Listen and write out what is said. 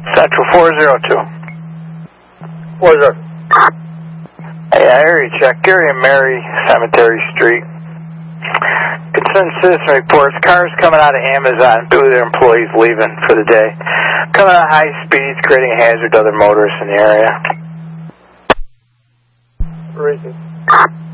Central 402. What is it? Hey, area check. Gary and Mary, Cemetery Street. Concerned citizen reports cars coming out of Amazon due to their employees leaving for the day. Coming out at high speeds, creating a hazard to other motorists in the area. Where is it?